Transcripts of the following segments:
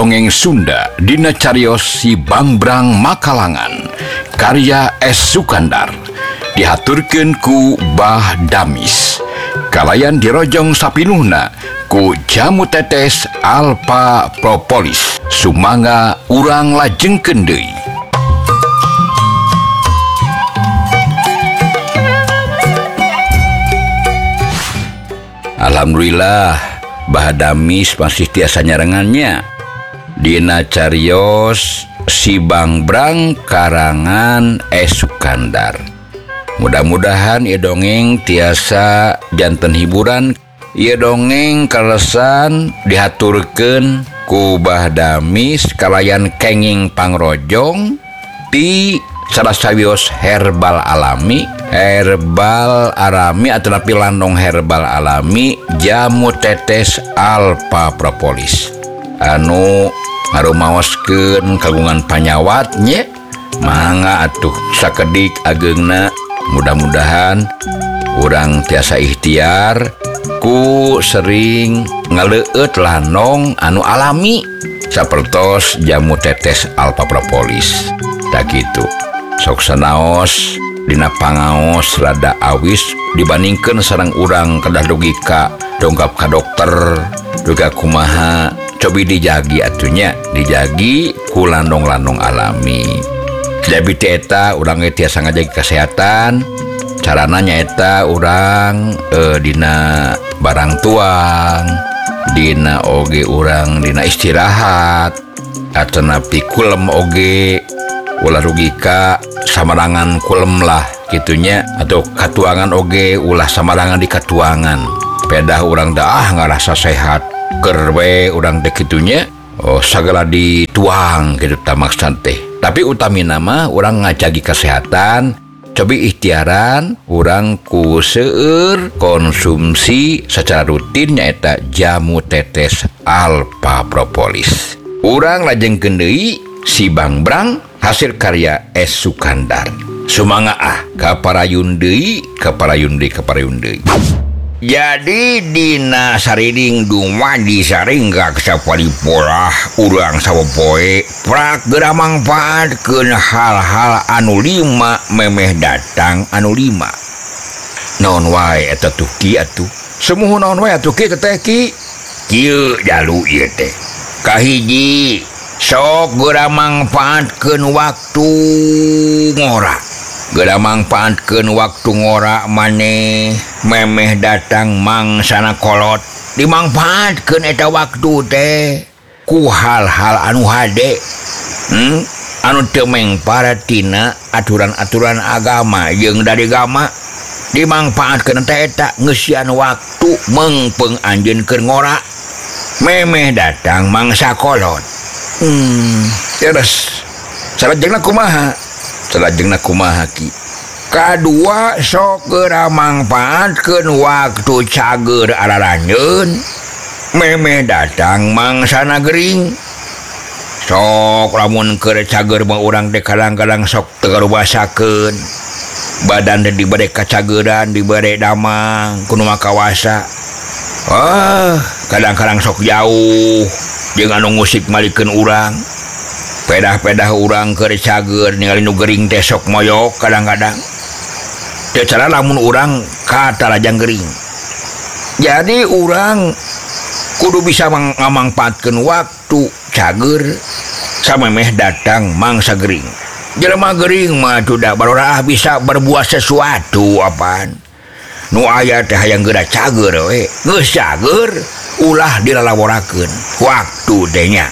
Dongeng Sunda dina cariyos Si Bangbrang Makalangan karya S. Sukandar dihaturkeun ku Bah Damis kalayan dirojong sapinuhna ku Jamu Tetes Alpha Propolis sumangga urang lajengkeun deui. Alhamdulillah Bah Damis masih tiasa nyarengannya dina cariyos Si Bangbrang karangan S. Sukandar. Mudah-mudahan ieu dongeng tiasa janten hiburan. Ieu dongeng kalesan dihaturkeun ku Bah Damis kalayan kenging pangrojong ti sarasawios herbal alami atau napi landong herbal alami Jamu Tetes Alpha Propolis anu ngarumaoskeun kagungan panyawatnya mangga atuh sakedik ageungna. Mudah-mudahan urang tiasa ikhtiar ku sering ngaleueut landong anu alami sapertos Jamu Tetes Alpha Propolis. Tak gitu sok sanaos dina pangaos rada awis dibandingkeun sareng urang kedah dugi ka dongkap ka dokter duga kumaha cobi dijagi atunya dijagi ku landong-landong alami. Jadi eta urang tiasa ngajagi kesehatan carana nyaeta urang dina barang tuang dina oge urang dina istirahat atau napi kulem oge ulah rugi ka samarangan kulem lah gitunya atau katuangan oge ulah samarangan di katuangan pedah urang dah ngarasa sehat kerwe urang dek gitunya segala dituang gitu tamaksan teh. Tapi utami nama urang ngajagi kesehatan cobi ikhtiaran urang ku seueur konsumsi secara rutin nyaeta Jamu Tetes Alpha Propolis. Urang lajengkeun deui Si Bangbrang hasil karya S. Sukandar. Sumangga kaparayun deui. Jadi dina sariding dumadi saringga sapari polah urang sapopoe prak geura mangpaatkeun hal-hal anu lima memeh datang anu lima. Naon wae eta tuh ki atuh? Semuhu naon wae atuh ki teteh ki? Kieu jalu ieu teh. Kahiji sok geura mangpaatkeun waktu ngora. Geura mangpaatkeun waktu ngora maneh memeh datang mangsana kolot. Dimangpaatkeun eta waktu teh ku hal-hal anu hade. Anu teu mengpara tina aturan-aturan agama jeung dari agama. Dimangpaatkeun teh eta ngeusian waktu mengpeung anjeunkeun ngora. Memeh datang mangsa kolot. Terus salajengna kumaha ki? Kadua sok geura mangpaatkeun waktu cager araranjeun memeh datang mangsana gering. Sok lamun keur cager mah urang teh kadang-kadang sok teu ngarubasakeun badan teh dibere kacageran dibere damang kudu makawasa. Kadang-kadang sok jauh jeung anu ngusik malikeun urang. Pedah-pedah urang keur cager ningali nu gering teh sok moyok kadang-kadang. Teu cara lamun urang katalajang gering. Jadi urang kudu bisa ngamangpaatkeun waktu cager samemeh datang mangsa gering. Jelema gering mah tuda barora bisa berbuat sesuatu apaan. Nu aya teh hayang geura cager we. Geus cager ulah dilalaworakeun waktu teh nya.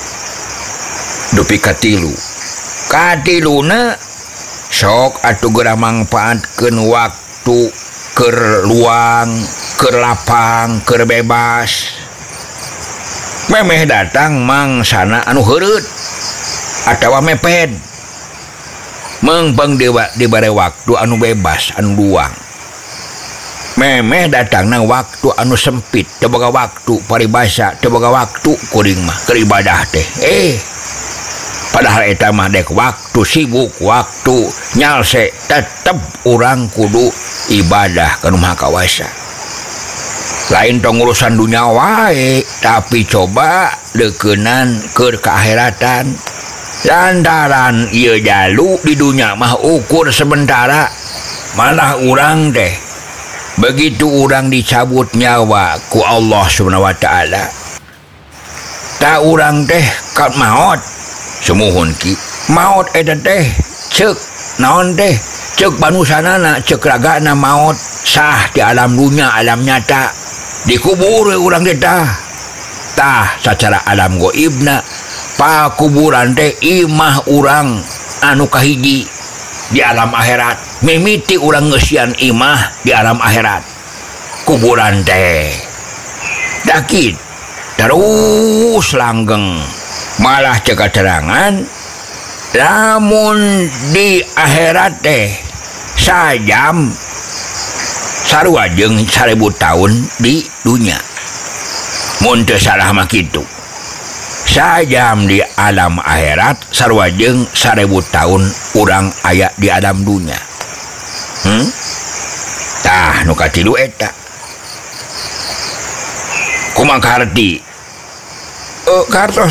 Dupi katiluna sok atuh geura mangpaatkeun waktu keur luang, keur lapang, keur bebas. Memeh datang mangsana anu heureut atawa meped. Mengpeung dibere waktu anu bebas, anu luang. Memeh datangna waktu anu sempit, teu boga waktu paribasa, teu boga waktu kuring mah keur ibadah teh. Padahal eta mah dek waktu sibuk, waktu nyalse tetep urang kudu ibadah ka Nu Maha Kawasa. lain tong urusan dunia wae tapi coba dekenan ke keakhiratan lantaran ieu jalu di dunia mah ukur sementara malah urang teh begitu urang dicabut nyawa ku Allah Subhanahu wa taala ta urang teh ka maot sumuhun ki maot eta teh ceuk naon teh ceuk banusanana ceuk ragana maot sah di alam dunia alam nyata dikubur urang teh tah secara alam goibna pakuburan teh imah urang anu kahiji di alam akhirat mimiti urang ngeusian imah di alam akhirat kuburan teh dakit terus langgeng malah cek keterangan lamun di akhirat teh sajam sarua jeung 1000 tahun di dunia mun teu salah mah kitu sajam di alam akhirat sarua jeung 1000 tahun urang aya di alam dunia tah nu katilu eta kumaha karti kartos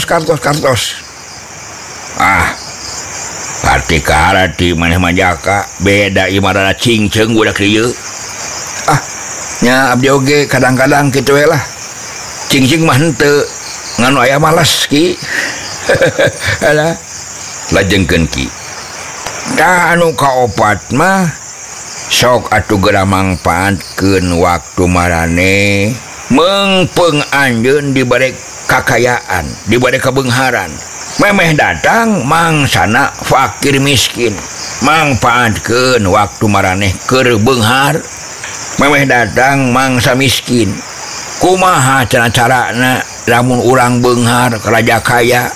arti karti maneh majaka beda imarana cingceung budak ieu nya abdi oge kadang-kadang kitu we lah cing-cing mah henteu nganu aya malas ki alah lajengkeun ki tah anu kaopat mah sok atuh geura mangpaatkeun waktu marane mengpeung anjeun dibere kakayaan dibere kebeungharan memeh datang mangsana fakir miskin mangpaatkeun waktu maraneh keur beunghar memeh datang mangsa miskin kumaha cara-carana lamun urang beunghar raja kaya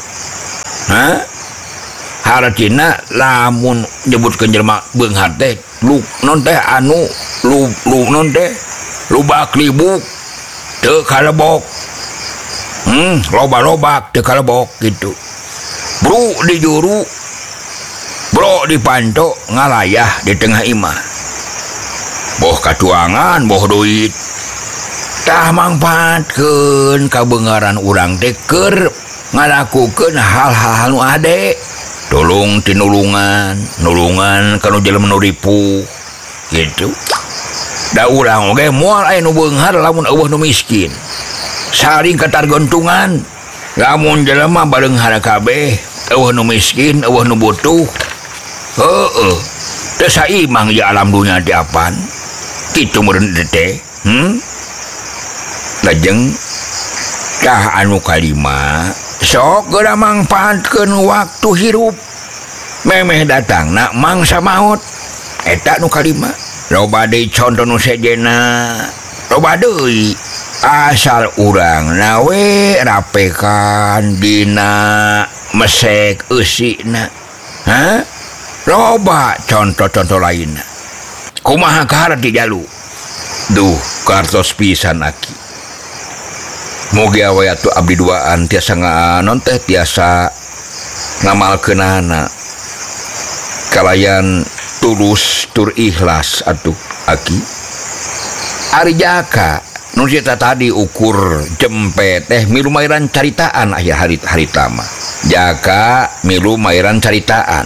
hartina lamun nyebutkeun jelema beunghar teh lu non teh anu lu non teh lubak libuk teu kalebok loba-lobak teu kalebok gitu bro di juru bro di panto ngalayah di tengah imah boh katuangan boh duit tah mangpaatkeun kabeungaran urang teh keur ngalakukeun hal-hal nu ade tulung tinulungan nulungan kana jelema nu ripuh gitu da urang oge moal aya nu beunghar lamun eueuh nu miskin saring katargontungan lamun jelema bareunghar kabeh eueuh nu miskin eueuh nu butuh heueuh teu saimang di alam dunia teh apaan kitu meureun teh lajeng tah anu kalima sok geura mangpaatkeun waktu hirup memeh datangna mangsa maot eta nu kalima loba deui conto nu sejena loba deui asal urang nawe rapekan dina mesek eusina loba contoh-contoh lainna kumaha kaharti jalu duh kartos pisan aki mugi awe atuh abdi duaan tiasa nganon teh tiasa ngamalkeunana kalayan tulus tur ikhlas atuh aki ari jaka nu cerita tadi ukur jempe teh milu mairan caritaan aya harita mah jaka milu mairan caritaan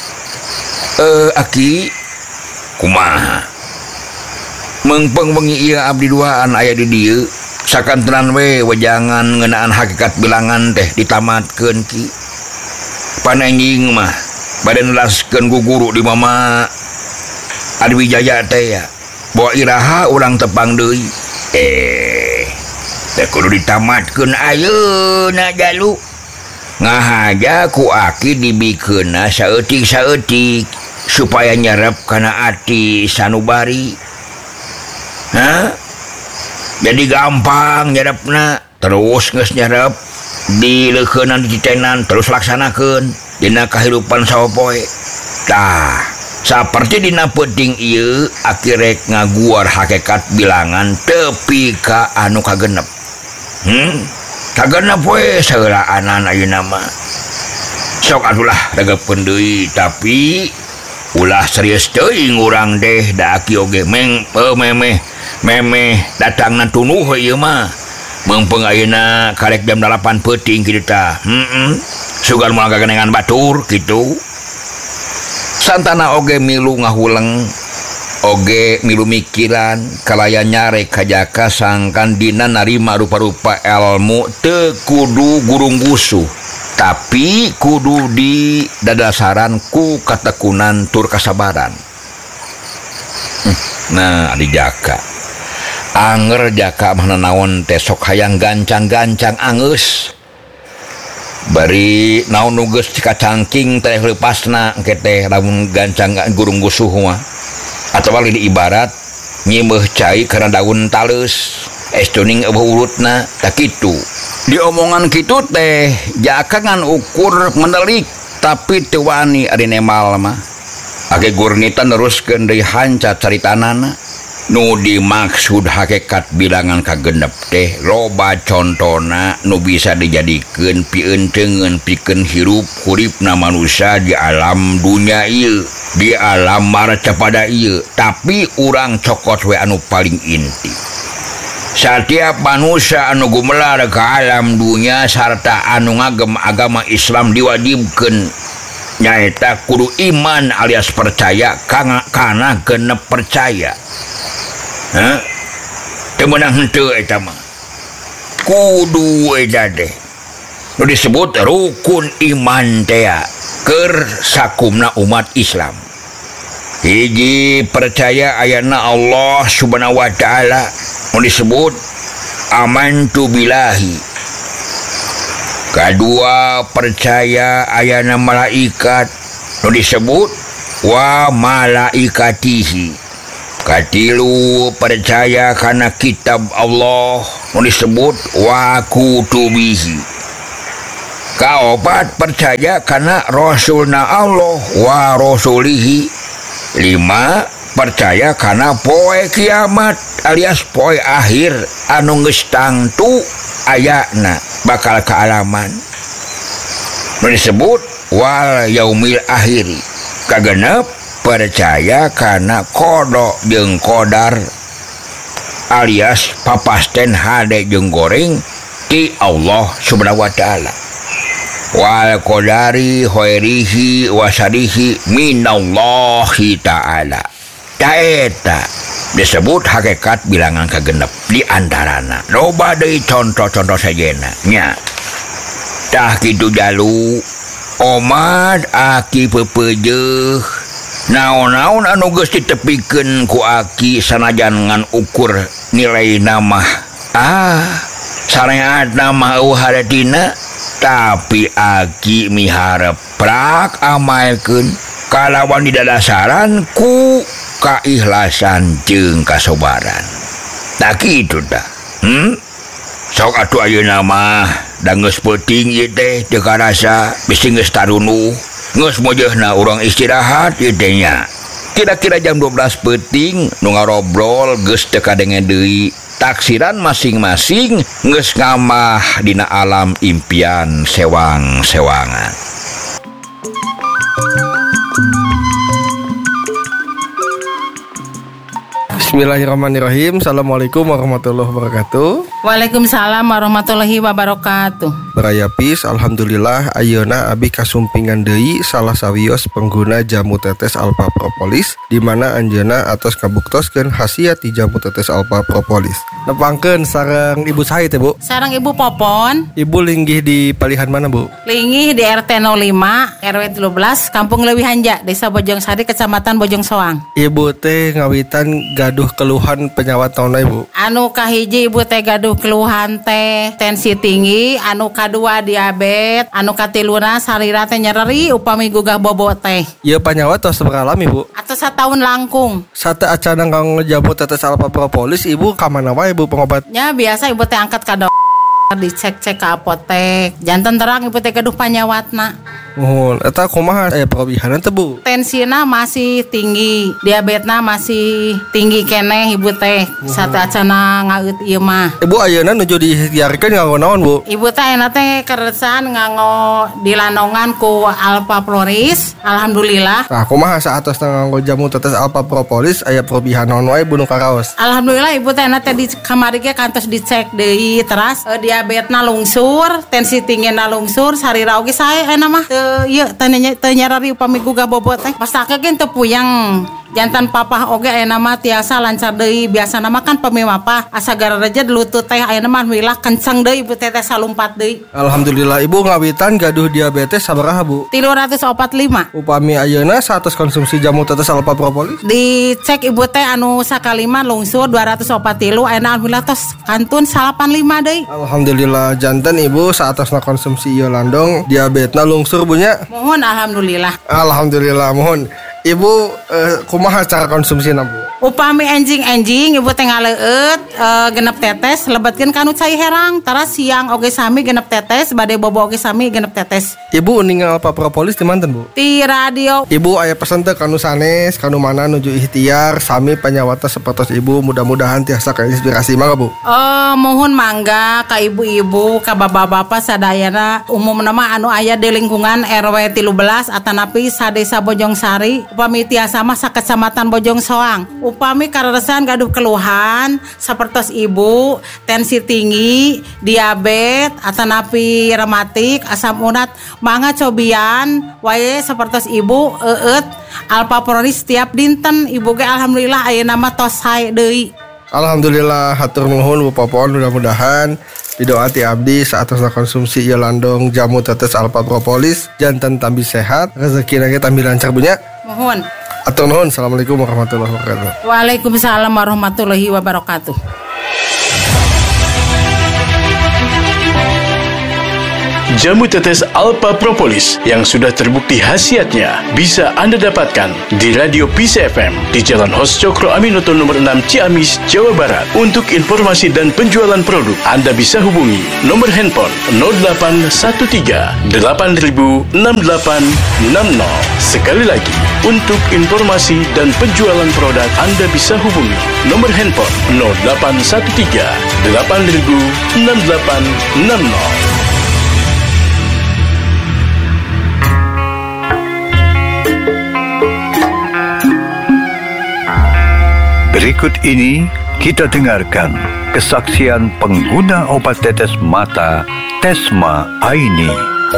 aki kumaha mengpeng wengi ieu abdi duaan aya di dieu sakantenan we wejangan ngeunaan hakikat bilangan teh ditamatkeun ki panenjing mah bade nelaskeun ku guru di mama Adi Wijaya teh ya bawa iraha urang tepang deui teh kudu ditamatkeun ayeuna jalu ngahaja ku aki dibikeunna saeutik-saeutik supaya nyerep kana ati sanubari jadi gampang nyerepna terus geus nyerep di leukeunan dicitenan terus laksanakeun dina kahirupan sapoe tah saperti dina penting ieu aki rek ngaguar hakikat bilangan tepi ka anu kagenep kagenep we saeulaanan ayeuna mah sok atulah regepkeun deui tapi ulah serius teuing urang deh da aki oge memeh memeh datangna tunuh ieu mah mumpung ayeuna karek jam 8 peuting kita sugan moal gagenengan batur kitu santana oge milu ngahuleng oge milu mikiran kalaya nyare kajaka sangkan dina narima rupa-rupa ilmu teu kudu gurung gusuh tapi kudu di dadasaran ku katekunan tur kasabaran. Nah adi jaka anger jaka mana naon teh sok hayang gancang-gancang angeus bari naon nu geus dikacangking teh leupasna engke teh lamun gancang gurung gusuh mah atawa di ibarat nyimeuh cai karena daun taleus estuning eueuh urutna tah kitu diomongan kitu teh jaka ngan ukur menelik tapi teu wani ari nemal mah age gurnita neruskeun deui hanca caritanana nu dimaksud hakikat bilangan kagenep teh loba contona nu bisa dijadikeun pieunteugeun pikeun hirup uripna manusia di alam dunia ieu di alam maraca pada ieu tapi urang cokot we anu paling inti setiap manusia anu gumelar ka alam dunia sarta anu ngagem agama Islam diwajibkeun nyaeta kudu iman alias percaya kana genep percaya. Teu meunang henteu eta mah kudu eta teh nu disebut rukun iman teh keur sakumna umat Islam. Hiji percaya ayana Allah subhanahu wa ta'ala nu disebut amantu billahi. Kadua percaya ayana malaikat nu disebut wa malaikatihi. Katilu percaya kana kitab Allah nu disebut wa kutubihi. Kaopat percaya kana rasulna Allah wa rasulihi. 5 percaya kana poe kiamat alias poe akhir anu geus tangtu ayana bakal kaalaman nu disebut wal yaumil akhiri. Kagenep percaya kana kodok jeung kodar alias papasten hade jeung goreng ti Allah subhanahu wa ta'ala wal qadari khairihi wa syarihi minallahi ta'ala. Taeta disebut hakikat bilangan kagenep di antarana loba deui contoh-contoh sajena nya tah kitu jalu omad aki pepeujeuh naon-naon anu geus ditepikeun ku aki sanajan ngan ukur nilai nama sareat nama eueuh haratina tapi aki miharep prak amalkeun kalawan didadasaran ku kaikhlasan jeung kasabaran. Tak kitu tah. Sok atuh ayeuna mah da geus peuting ieu teh teu karasa bisi geus tarunuh geus mojehna urang istirahat ieu teh nya. Kira-kira jam 12 peuting nu ngarobrol geus teu kadenge deui taksiran masing-masing geus ngamah dina alam impian sewang-sewangan. Bismillahirrahmanirrahim. Assalamualaikum warahmatullahi wabarakatuh. Waalaikumsalam warahmatullahi wabarakatuh. Baraya pis, alhamdulillah ayeuna abi kasumpingan deui salah sawios pengguna jamu tetes Alpha Propolis di mana anjeunna atos kabuktoskeun khasiat ti jamu tetes Alpha Propolis. Nepangkeun sareng Ibu saha teh, Bu? Sareng Ibu Popon. Ibu linggih di palihan mana, Bu? Linggih di RT 05 RW 13 Kampung Leuwi Hanja, Desa Bojongsari, Kecamatan Bojong Soang. Ibu teh ngawitan gaduh keluhan penyawat naon, Bu? Anu kahiji Ibu teh gaduh keluhan teh tensi tinggi, anu kadua diabetes, anu katiluna sarira teh nyeri upami gugah bobo teh. Ieu penyawat tos beralami, Bu? Atuh satahun langkung. Sate acan kang jamu tetes Alpha Propolis, Ibu ka mana wae Bu pengobatnya? Biasa Ibu teh angkat ka dicek-cek ke apotek. Janten terang Ibu teh gaduh panyawatna. Eta kumaha aya perubahan teh Bu? Tensina masih tinggi, diabetesna masih tinggi keneh ibu teh. Satacana ngaeut ieu mah. Ibu ayeuna nuju diikhtiarkeun nganggo naon Bu? Ibu teh ayeuna teh keresan nganggo dilandongan ku Alpha Floris. Alhamdulillah. Nah, kumaha saatos nganggo jamu tetes Alpha Propolis aya perubahan naon wae Bu nu karaos? Alhamdulillah ibu teh teh di kamari ge kantos dicek deui teras diabetesna lungsur, tensi tinggina lungsur, sarira oge sae aya mah teu ieu teu nyarari upami gugah bobot teh. Pastake ge teu puyeng. Jantan papah oge ayeuna mah tiasa lancar deui. Biasana mah kan pemimapah asa garareja lutut teh ayeuna mah alhamdulillah kenceng deui ibu teh salumpat deui. Alhamdulillah ibu ngawitan gaduh diabetes sabaraha Bu? 345. Upami ayeuna satos konsumsi jamu tetes Alpha Propolis? Dicek ibu teh anu sakalima lungsur 243 ayeuna alhamdulillah tos kantun 85 deui. Alhamdulillah janten ibu saatosna konsumsi ieu landong diabetesna lungsur Bu nya. Mohon alhamdulillah. Alhamdulillah mohon. Ibu kumaha cara konsumsina Bu? Upami enjing ibu teh ngaleut genep tetes lebetkeun kanu cai herang taras siang oge sami genep tetes bade bobo oge sami genep tetes. Ibu ningal Alpha Propolis di manten Bu? Di radio. Ibu aya pesen teh kanu sanes kanu mana nuju ikhtiar sami panyawata sapertos ibu mudah-mudahan tiasa kainspirasi mangga Bu. Mohon mangga ka ibu-ibu ka bapak-bapak sadayana umumna mah anu aya di lingkungan RW 13 atanapi sadesa Bojongsari upami tiasa mah sakecamatan Bojong Soang. Upami kareresan gaduh keluhan sapertos ibu tensi tinggi, diabetes, atanapi rematik, asam urat, mangga cobian wae sapertos ibu eut Alpha Propolis tiap dinten ibu ge alhamdulillah ayeuna mah tos sae deui. Alhamdulillah hatur nuhun Bu Popon mudah-mudahan pidoati abdi saatosna konsumsi ieu landong jamu tetes Alpha Propolis janten tambi sehat rezekina ge tambi lancar Bu nya. Mohon. Atur nuhun. Assalamualaikum warahmatullahi wabarakatuh. Waalaikumsalam warahmatullahi wabarakatuh. Jamu tetes Alpha Propolis yang sudah terbukti khasiatnya bisa Anda dapatkan di Radio Peace FM di Jalan Hos Cokro Aminoto nomor 6 Ciamis, Jawa Barat. Untuk informasi dan penjualan produk, Anda bisa hubungi nomor handphone 0813 8000 6860. Sekali lagi, untuk informasi dan penjualan produk, Anda bisa hubungi nomor handphone 0813 8000 6860. Berikut ini kita dengarkan kesaksian pengguna obat tetes mata Tesma Aini.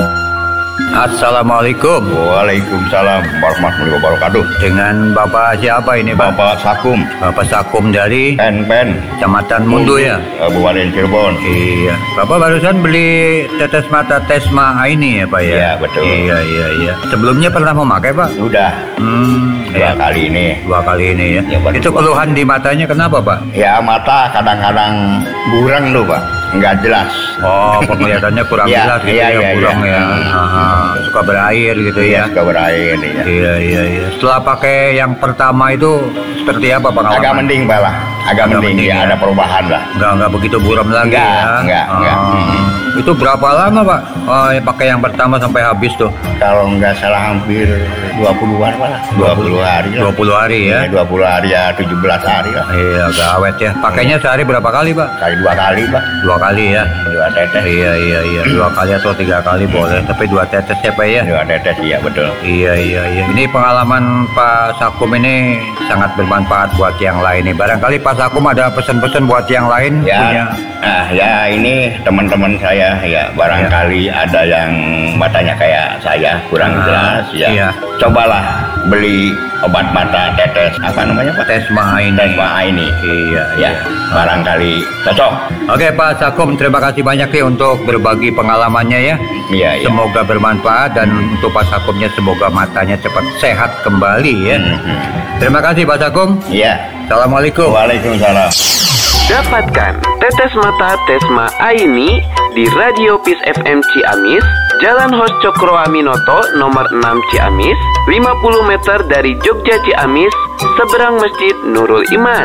Assalamualaikum. Waalaikumsalam warahmatullahi wabarakatuh. Dengan Bapak siapa ini, Pak? Bapak Sakum. Bapak Sakum dari Pen. Kecamatan Mundu ya? Kabupaten Cirebon. Iya. Bapak barusan beli tetes mata Tesma Aini ya, Pak ya? Iya, betul. Iya. Sebelumnya pernah memakai, Pak? Sudah. Dua kali ini. Dua kali ini ya. Itu keluhan di matanya kenapa, Pak? Ya mata kadang-kadang burang tuh, Pak. Enggak jelas. Oh, penglihatannya kurang jelas gitu ya, kurang ya. Suka berair gitu ya. Suka berair ya. Iya. Setelah pakai yang pertama itu seperti apa pengalaman? Agak mending, Pak lah. Agak mending ya, ada perubahan lah. Enggak begitu buram lagi Enggak. Itu berapa lama, Pak? Pakai yang pertama sampai habis tuh? Kalau enggak salah hampir 20-an Pak lah. 20 hari lah. 20 hari ya? 20 hari ya, 17 hari lah. Iya, agak awet ya. Pakainya sehari berapa kali, Pak? Dua kali, Pak. 2 kali ya? 2 tetes. Iya. 2 kali atau 3 kali boleh. Tapi 2 tetes ya, Pak ya? 2 tetes, iya betul. Iya. Ini pengalaman Pak Sakum ini sangat bermanfaat buat yang lain nih. Barangkali Pak Sakum ada pesan-pesan buat yang lain ya, punya. Ya ini teman-teman saya ya barangkali ada yang matanya kayak saya kurang jelas ya. Iya. Cobalah beli obat mata tetes apa namanya Pak? Tesma Aini. Iya. Barangkali cocok. Oke Pak Sakum, terima kasih banyak ya untuk berbagi pengalamannya ya. Iya. Semoga bermanfaat dan untuk Pak Sakumnya semoga matanya cepat sehat kembali ya. Terima kasih Pak Sakum. Iya. Assalamualaikum. Waalaikumsalam. Dapatkan tetes mata Tesma Aini di Radio Peace FM Ciamis, Jalan Hos Cokro Aminoto nomor 6 Ciamis, 50 meter dari Jogja Ciamis, seberang Masjid Nurul Iman.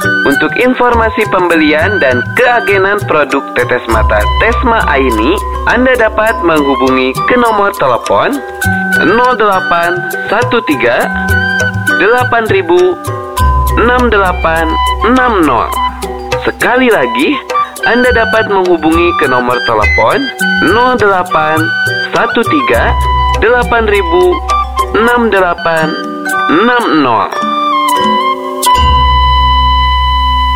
Untuk informasi pembelian dan keagenan produk tetes mata Tesma Aini, Anda dapat menghubungi ke nomor telepon 0813 8000 6860. Sekali lagi, Anda dapat menghubungi ke nomor telepon 0813 8000 6860.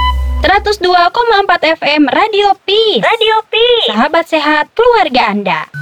102,4 FM Radio Peace. Sahabat sehat keluarga Anda.